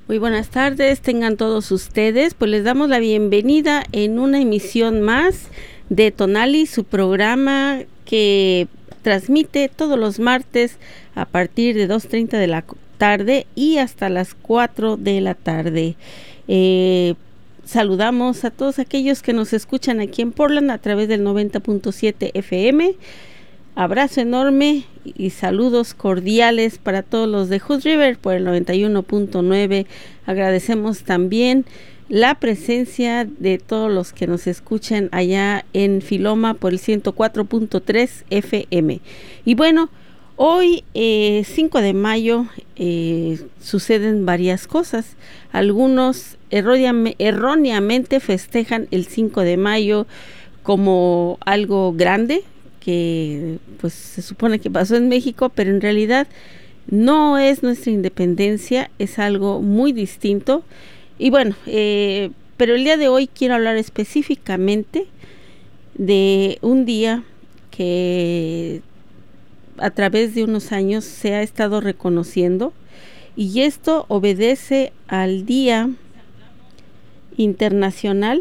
Muy buenas tardes, tengan todos ustedes. Pues les damos la bienvenida en una emisión más de Tonali, su programa que transmite todos los martes a partir de 2:30 de la tarde y hasta las 4 de la tarde. Saludamos a todos aquellos que nos escuchan aquí en Portland a través del 90.7 FM. Abrazo enorme y saludos cordiales para todos los de Hood River por el 91.9. Agradecemos también la presencia de todos los que nos escuchan allá en Filoma por el 104.3 FM. Y bueno, hoy 5 de mayo suceden varias cosas. Algunos erróneamente festejan el 5 de mayo como algo grande, que pues se supone que pasó en México, pero en realidad no es nuestra independencia, es algo muy distinto. Y bueno, pero el día de hoy quiero hablar específicamente de un día que a través de unos años se ha estado reconociendo, y esto obedece al Día Internacional,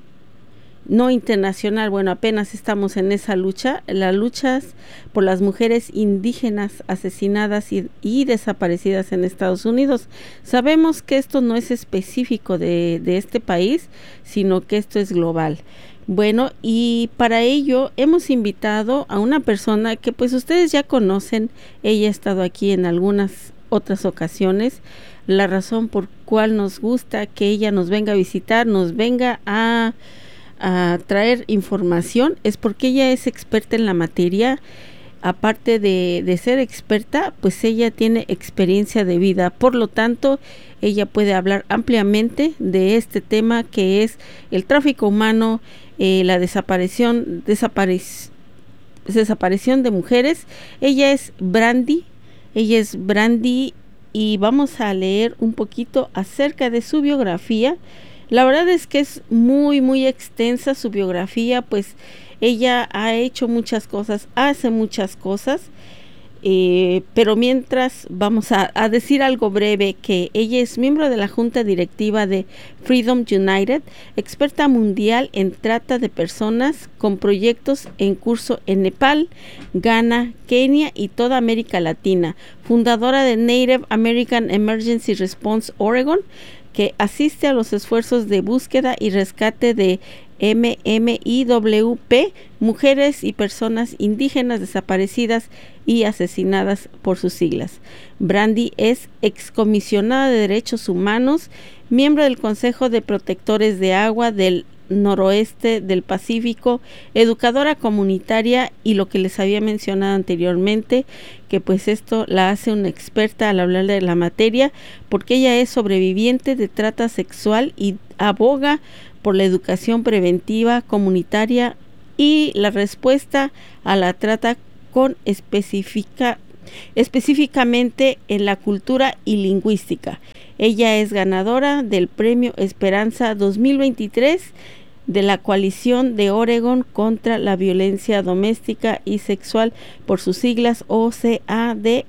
no internacional, bueno, apenas estamos en esa lucha, las luchas por las mujeres indígenas asesinadas y desaparecidas en Estados Unidos. Sabemos que esto no es específico de este país, sino que esto es global. Bueno, y para ello hemos invitado a una persona que pues ustedes ya conocen. Ella ha estado aquí en algunas otras ocasiones. La razón por cual nos gusta que ella nos venga a visitar, nos venga a traer información, es porque ella es experta en la materia. Aparte de ser experta, pues ella tiene experiencia de vida, por lo tanto ella puede hablar ampliamente de este tema que es el tráfico humano, la desaparición de mujeres. Ella es Brandy y vamos a leer un poquito acerca de su biografía. La verdad es que es muy, muy extensa su biografía, pues ella ha hecho muchas cosas, hace muchas cosas, pero mientras vamos a decir algo breve, que ella es miembro de la junta directiva de Freedom United, experta mundial en trata de personas, con proyectos en curso en Nepal, Ghana, Kenia y toda América Latina, fundadora de Native American Emergency Response Oregon, que asiste a los esfuerzos de búsqueda y rescate de MMIWP, mujeres y personas indígenas desaparecidas y asesinadas por sus siglas. Brandy es excomisionada de Derechos Humanos, miembro del Consejo de Protectores de Agua del Noroeste del Pacífico, educadora comunitaria y lo que les había mencionado anteriormente, que pues esto la hace una experta al hablar de la materia, porque ella es sobreviviente de trata sexual y aboga por la educación preventiva comunitaria y la respuesta a la trata con específicamente en la cultura y lingüística. Ella es ganadora del Premio Esperanza 2023 de la Coalición de Oregon contra la Violencia Doméstica y Sexual, por sus siglas OCADSIB,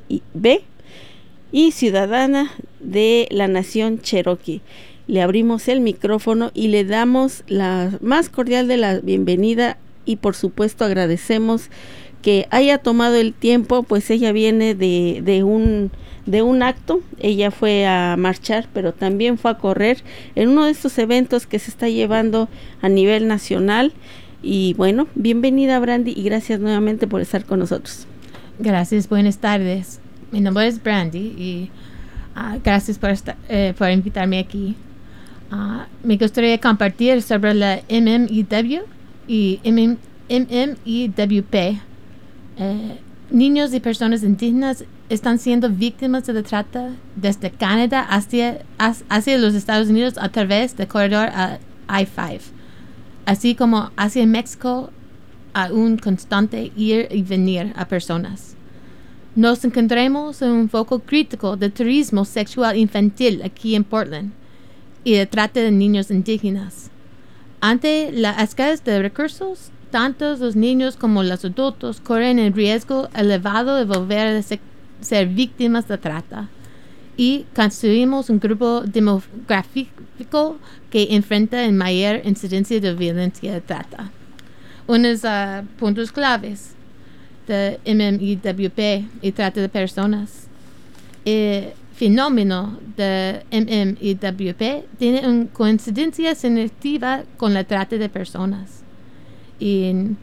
y ciudadana de la Nación Cherokee. Le abrimos el micrófono y le damos la más cordial de la bienvenida, y por supuesto agradecemos que haya tomado el tiempo, pues ella viene de un acto. Ella fue a marchar, pero también fue a correr en uno de estos eventos que se está llevando a nivel nacional. Y bueno, bienvenida Brandy y gracias nuevamente por estar con nosotros. Gracias, buenas tardes. Mi nombre es Brandy y gracias por invitarme aquí. Me gustaría compartir sobre la MMIW y MMIWP. Niños y personas indígenas están siendo víctimas de la trata desde Canadá hacia los Estados Unidos a través del corredor I-5, así como hacia México, a un constante ir y venir a personas. Nos encontramos en un foco crítico de turismo sexual infantil aquí en Portland y de trata de niños indígenas. Ante la escasez de recursos, tanto los niños como los adultos corren el riesgo elevado de volver a ser víctimas de trata. y construimos un grupo demográfico que enfrenta en mayor incidencia de violencia de trata. Unos puntos claves de MMIWP y trata de personas. El fenómeno de MMIWP tiene una coincidencia significativa con la trata de personas. En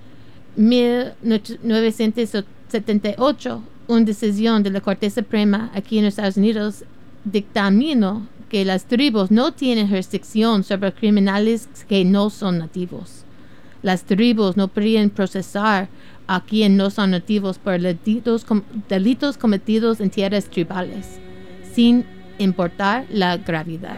1978, una decisión de la Corte Suprema aquí en los Estados Unidos dictaminó que las tribus no tienen jurisdicción sobre criminales que no son nativos. Las tribus no podrían procesar a quienes no son nativos por delitos cometidos en tierras tribales, sin importar la gravedad.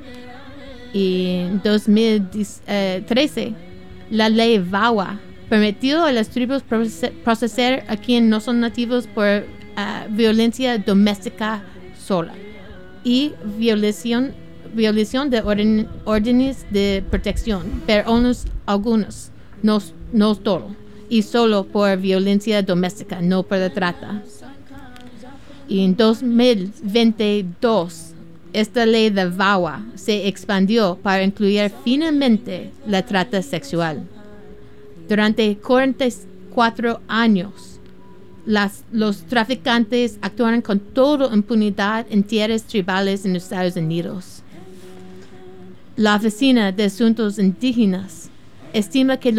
En 2013, la ley VAWA permitió a las tribus procesar a quienes no son nativos por violencia doméstica sola y violación de órdenes de protección, pero algunos, no todo, y solo por violencia doméstica, no por la trata. Y en 2022, esta ley de VAWA se expandió para incluir finalmente la trata sexual. Durante 44 años, los traficantes actuaron con toda impunidad en tierras tribales en los Estados Unidos. La Oficina de Asuntos Indígenas estima que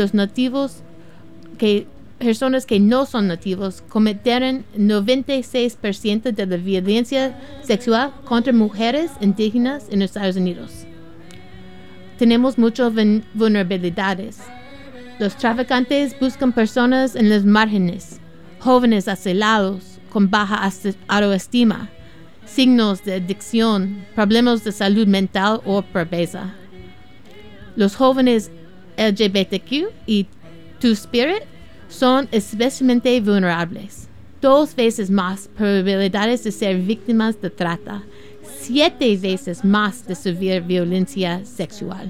personas que no son nativos cometieron 96% de la violencia sexual contra mujeres indígenas en los Estados Unidos. Tenemos muchas vulnerabilidades. Los traficantes buscan personas en los márgenes, jóvenes asilados con baja autoestima, signos de adicción, problemas de salud mental o pobreza. Los jóvenes LGBTQ y Two-Spirit son especialmente vulnerables. 2 veces más probabilidades de ser víctimas de trata, 7 veces más de sufrir violencia sexual.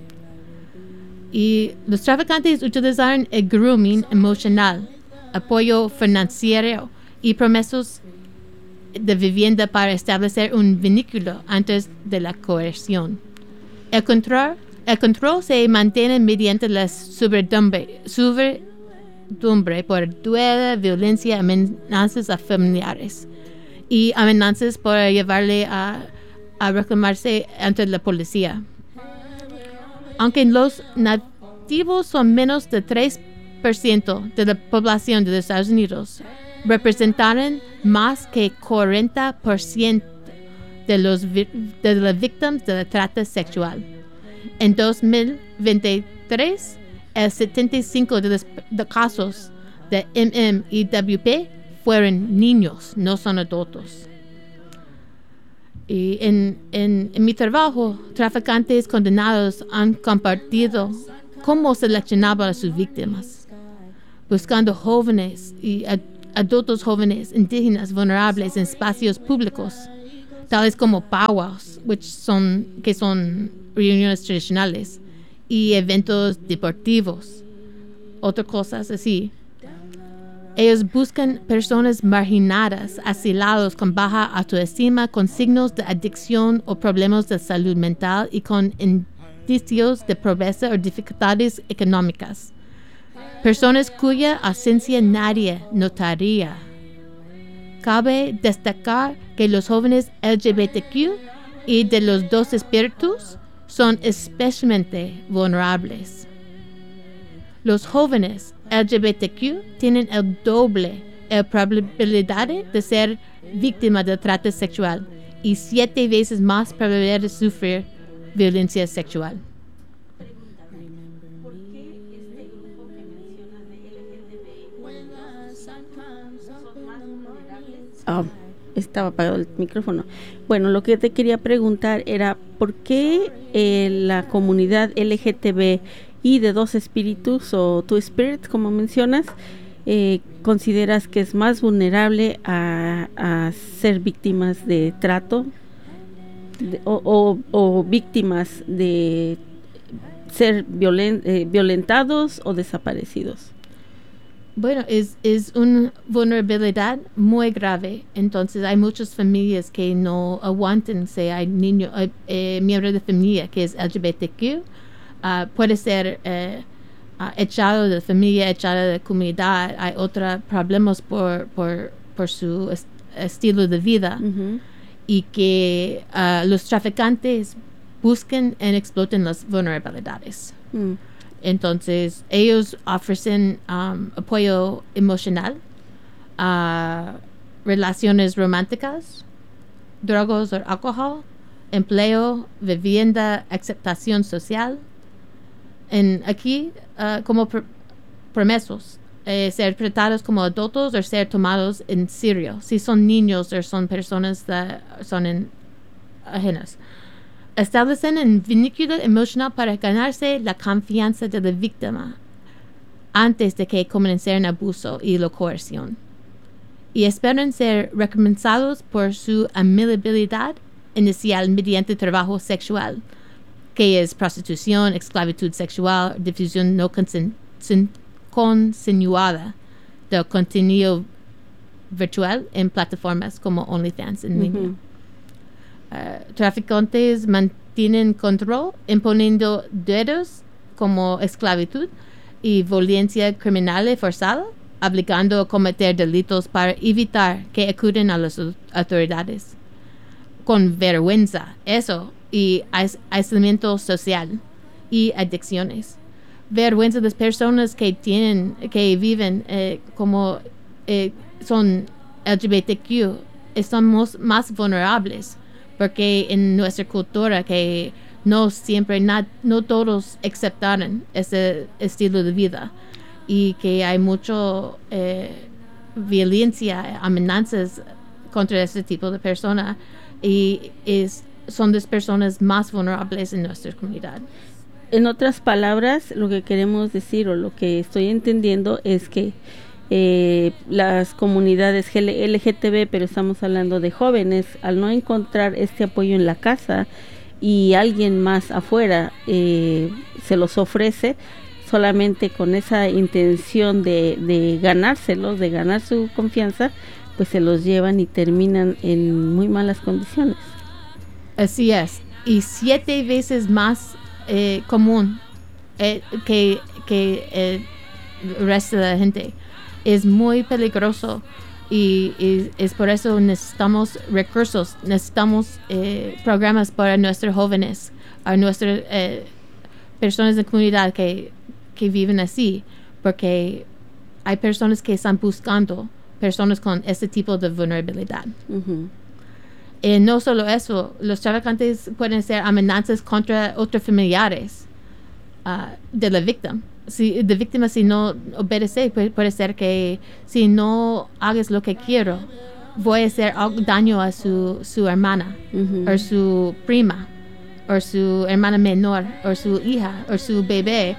Y los traficantes utilizaron el grooming emocional, apoyo financiero y promesas de vivienda para establecer un vínculo antes de la coerción. El control se mantiene mediante la servidumbre por duelo, violencia, amenazas a familiares y amenazas por llevarle a reclamarse ante la policía. Aunque los nativos son menos de 3% de la población de los Estados Unidos, representaron más que 40% de las víctimas de la trata sexual. En 2023, el 75% de los casos de MMIWP fueron niños, no son adultos. Y en mi trabajo, traficantes condenados han compartido cómo seleccionaban a sus víctimas, buscando jóvenes y adultos jóvenes indígenas vulnerables en espacios públicos, tales como powwows, que son reuniones tradicionales, y eventos deportivos, otras cosas así. Ellos buscan personas marginadas, asilados con baja autoestima, con signos de adicción o problemas de salud mental y con indicios de pobreza o dificultades económicas. Personas cuya ausencia nadie notaría. Cabe destacar que los jóvenes LGBTQ y de los 2 espíritus son especialmente vulnerables. Los jóvenes LGBTQ tienen el doble de probabilidad de ser víctimas de trata sexual y 7 veces más probabilidad de sufrir violencia sexual. ¿Por qué este grupo que mencionas de LGTBI son más vulnerables? Estaba apagado el micrófono. Bueno, lo que te quería preguntar era ¿por qué la comunidad LGTB y de 2 espíritus o Two Spirit, como mencionas, consideras que es más vulnerable a ser víctimas de trato o víctimas de ser violentados o desaparecidos? Bueno, es una vulnerabilidad muy grave. Entonces, hay muchas familias que no aguantan si hay miembro de familia que es LGBTQ. Puede ser echado de familia, echado de comunidad. Hay otros problemas por su estilo de vida. Ujú. Y que los traficantes buscan y explotan las vulnerabilidades. Mm. Entonces, ellos ofrecen apoyo emocional, relaciones románticas, drogas o alcohol, empleo, vivienda, aceptación social. Aquí, como promesas, ser tratados como adultos o ser tomados en serio, si son niños o son personas que son ajenas. Establecen un vínculo emocional para ganarse la confianza de la víctima antes de que comiencen el abuso y la coerción. Y esperan ser recompensados por su amabilidad inicial mediante trabajo sexual, que es prostitución, esclavitud sexual, difusión no consensuada del contenido virtual en plataformas como OnlyFans en línea. Ujú. Traficantes mantienen control imponiendo deudas como esclavitud y violencia criminal forzada, obligando a cometer delitos para evitar que acuden a las autoridades. Con vergüenza, eso, y aislamiento social y adicciones. Vergüenza de las personas que viven como son LGBTQ, estamos más vulnerables. Porque en nuestra cultura que no todos aceptaron ese estilo de vida y que hay mucho violencia, amenazas contra ese tipo de persona y son las personas más vulnerables en nuestra comunidad. En otras palabras, lo que queremos decir o lo que estoy entendiendo es que las comunidades LGTB, pero estamos hablando de jóvenes, al no encontrar este apoyo en la casa y alguien más afuera se los ofrece solamente con esa intención de ganárselos, de ganar su confianza, pues se los llevan y terminan en muy malas condiciones. Así es, y 7 veces más común que el resto de la gente. Es muy peligroso y es por eso necesitamos recursos, necesitamos programas para nuestros jóvenes, a nuestras personas de comunidad que viven así, porque hay personas que están buscando personas con este tipo de vulnerabilidad. Uh-huh. No solo eso, los traficantes pueden ser amenazas contra otros familiares de la víctima. Si no obedece, puede ser que si no hagas lo que quiero, voy a hacer daño a su hermana, Uh-huh. o su prima, o su hermana menor, o su hija, o su bebé.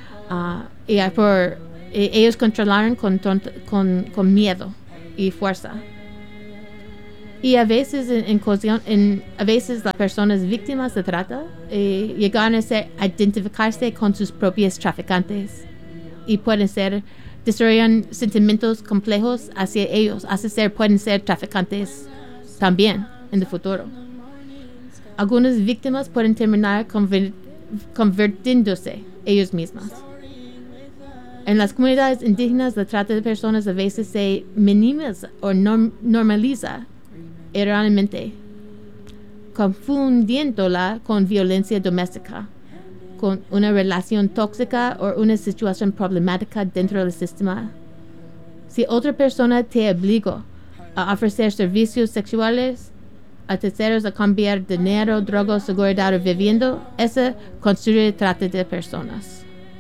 Ellos controlaron con miedo y fuerza. Y a veces a veces las personas víctimas de trata llegan a identificarse con sus propios traficantes y desarrollan sentimientos complejos hacia ellos, pueden ser traficantes también en el futuro. Algunas víctimas pueden terminar convirtiéndose ellos mismas. En las comunidades indígenas, la trata de personas a veces se minimiza o normaliza erróneamente, confundiéndola con violencia doméstica, con una relación tóxica o una situación problemática dentro del sistema. Si otra persona te obligó a ofrecer servicios sexuales a terceros a cambiar dinero, drogas, seguridad o vivienda, eso constituye trata de personas.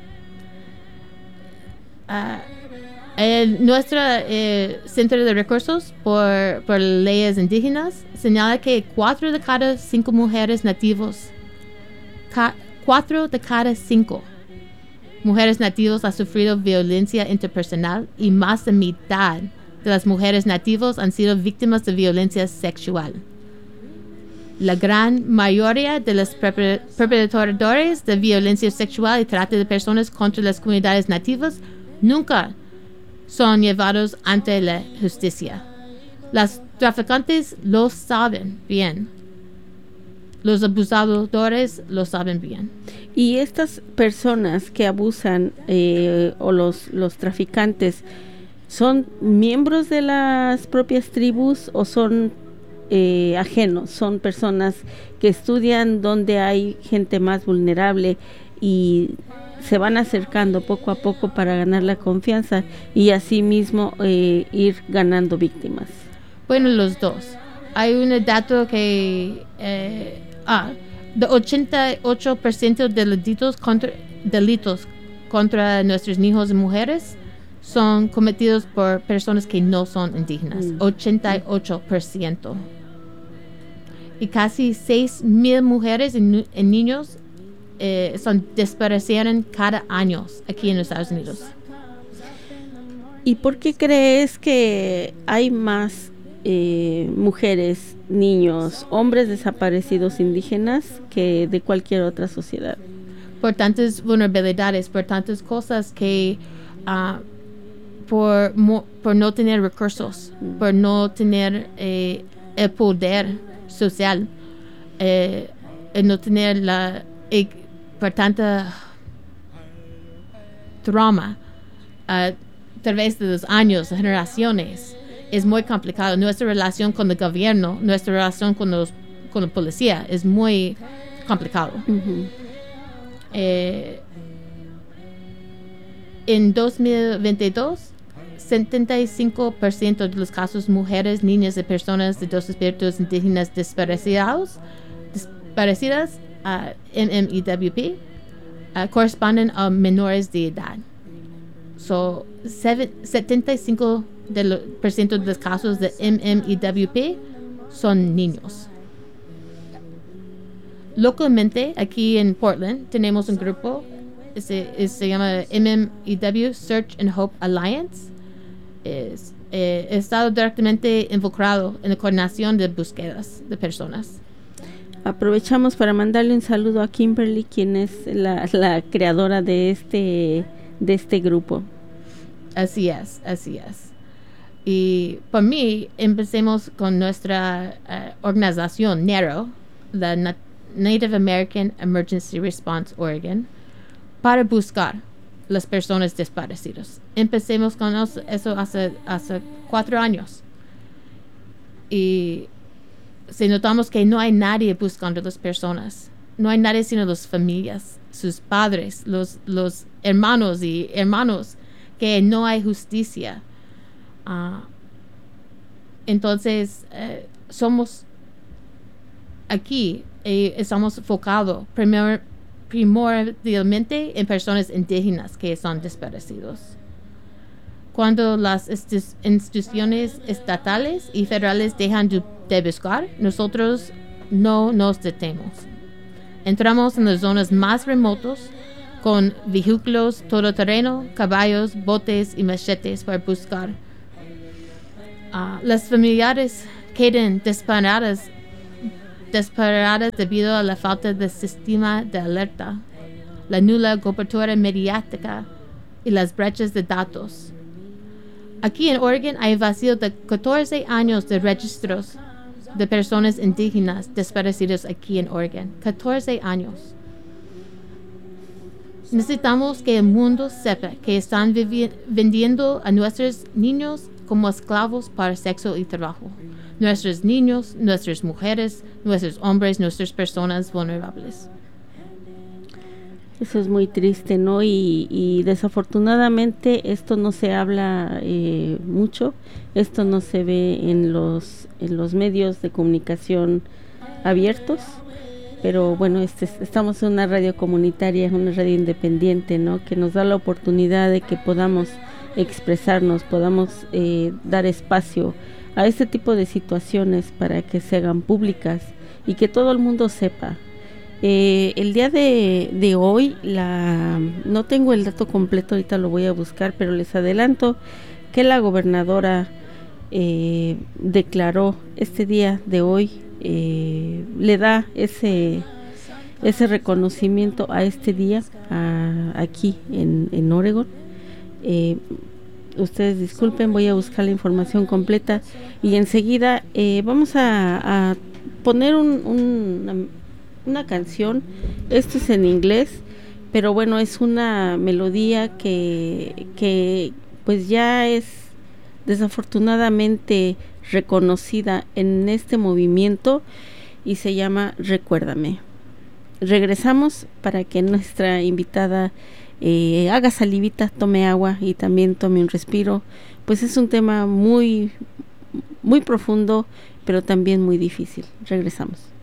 Nuestro Centro de Recursos por Leyes Indígenas señala que 4 de cada 5 mujeres nativas, 4 de cada 5 mujeres nativas han sufrido violencia interpersonal y más de mitad de las mujeres nativas han sido víctimas de violencia sexual. La gran mayoría de los perpetradores de violencia sexual y trata de personas contra las comunidades nativas nunca son llevados ante la justicia. Los traficantes lo saben bien. Los abusadores lo saben bien. Y estas personas que abusan o los traficantes, ¿son miembros de las propias tribus o son ajenos? Son personas que estudian donde hay gente más vulnerable y se van acercando poco a poco para ganar la confianza y así mismo ir ganando víctimas. Bueno, los dos. Hay un dato que de 88% de delitos contra nuestros niños y mujeres son cometidos por personas que no son indígenas. 88%. Y casi 6,000 mujeres y niños desaparecieron cada año aquí en los Estados Unidos. ¿Y por qué crees que hay más mujeres, niños, hombres desaparecidos indígenas que de cualquier otra sociedad? Por tantas vulnerabilidades, por tantas cosas que por no tener recursos, por no tener el poder social, no tener por tanta trauma a través de los años, generaciones. Es muy complicado. Nuestra relación con el gobierno, nuestra relación con la policía es muy complicado. En 2022, 75% de los casos mujeres, niñas y personas de dos espíritus indígenas desaparecidas, MMEWP, corresponden a menores de edad. 75% de los casos de MMEWP son niños. Localmente, aquí en Portland, tenemos un grupo, se llama MMEW Search and Hope Alliance. He estado directamente involucrado en la coordinación de búsquedas de personas. Aprovechamos para mandarle un saludo a Kimberly, quien es la creadora de este grupo. Así es. Y por mí, empecemos con nuestra organización, NARO, la Native American Emergency Response Oregon, para buscar las personas desaparecidas. Empecemos con eso hace 4 años. Y si notamos que no hay nadie buscando a las personas, no hay nadie sino las familias, sus padres, los hermanos y hermanos, que no hay justicia. Entonces, somos aquí y estamos enfocados primordialmente en personas indígenas que son desaparecidos. Cuando las instituciones estatales y federales dejan de buscar, nosotros no nos detenemos. Entramos en las zonas más remotas con vehículos todoterreno, caballos, botes y machetes para buscar. Las familiares quedan desesperadas debido a la falta de sistema de alerta, la nula cobertura mediática y las brechas de datos. Aquí en Oregon hay vacío de 14 años de registros de personas indígenas desaparecidas aquí en Oregon. 14 años. Necesitamos que el mundo sepa que están vendiendo a nuestros niños como esclavos para sexo y trabajo. Nuestros niños, nuestras mujeres, nuestros hombres, nuestras personas vulnerables. Eso es muy triste, ¿no? Y desafortunadamente esto no se habla mucho, esto no se ve en los medios de comunicación abiertos, pero bueno, estamos en una radio comunitaria, una radio independiente, ¿no? Que nos da la oportunidad de que podamos expresarnos, podamos dar espacio a este tipo de situaciones para que se hagan públicas y que todo el mundo sepa. El día de hoy, no tengo el dato completo, ahorita lo voy a buscar, pero les adelanto que la gobernadora declaró este día de hoy, le da ese reconocimiento a este día aquí en Oregon. Ustedes disculpen, voy a buscar la información completa y enseguida vamos a poner una canción. Esto es en inglés, pero bueno, es una melodía que pues ya es desafortunadamente reconocida en este movimiento y se llama Recuérdame. Regresamos para que nuestra invitada haga salivita, tome agua y también tome un respiro, pues es un tema muy, muy profundo, pero también muy difícil. Regresamos.